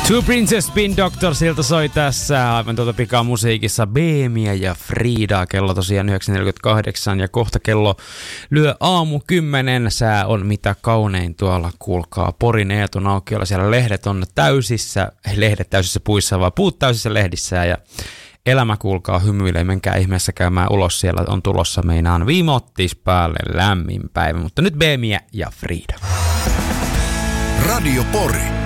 Two Princess Spin Doctor siltä soi tässä aivan tuota pikaa musiikissa Beemiä ja Friidaa. Kello tosiaan 9.48 ja kohta kello lyö aamu 10. Sää on mitä kaunein tuolla, kuulkaa Porin Eetun aukiolla. Siellä lehdet on täysissä puissa, vaan puut täysissä lehdissä ja elämä kuulkaa hymyilee. Menkää ihmeessä käymään ulos, siellä on tulossa meinaan viimottis päälle lämmin päivä. Mutta nyt Beemiä ja Friida. Radio Pori.